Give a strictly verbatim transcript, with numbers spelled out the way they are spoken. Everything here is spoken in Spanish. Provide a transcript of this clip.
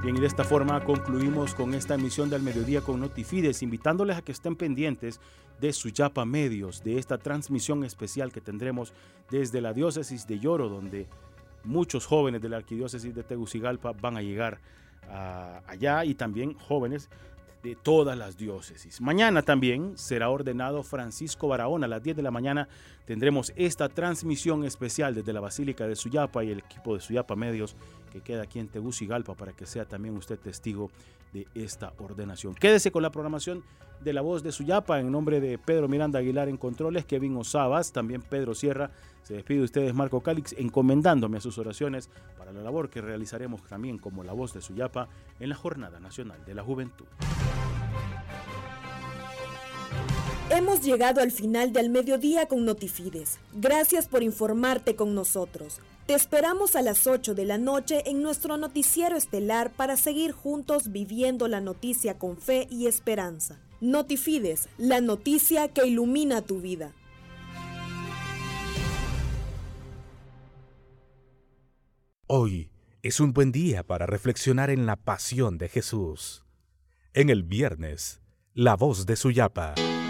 Bien, y de esta forma concluimos con esta emisión del Mediodía con Notifides, invitándoles a que estén pendientes de Suyapa Medios, de esta transmisión especial que tendremos desde la diócesis de Yoro, donde muchos jóvenes de la arquidiócesis de Tegucigalpa van a llegar a, allá, y también jóvenes de todas las diócesis. Mañana también será ordenado Francisco Barahona. A las diez de la mañana tendremos esta transmisión especial desde la Basílica de Suyapa y el equipo de Suyapa Medios que queda aquí en Tegucigalpa para que sea también usted testigo de esta ordenación. Quédese con la programación de La Voz de Suyapa. En nombre de Pedro Miranda Aguilar en controles, Kevin Osabas, también Pedro Sierra, se despide de ustedes Marco Cálix, encomendándome a sus oraciones para la labor que realizaremos también como La Voz de Suyapa en la Jornada Nacional de la Juventud. Hemos llegado al final del mediodía con Notifides. Gracias por informarte con nosotros. Te esperamos a las ocho de la noche en nuestro noticiero estelar para seguir juntos viviendo la noticia con fe y esperanza. Notifides, la noticia que ilumina tu vida. Hoy es un buen día para reflexionar en la pasión de Jesús. En el viernes, La Voz de Suyapa.